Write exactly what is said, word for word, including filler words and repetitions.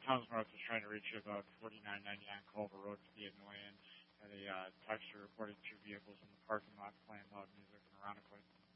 Thomas North was trying to reach you about forty-nine ninety-nine Culver Road to be annoying. Had a uh, texter reported two vehicles in the parking lot playing loud music and ironically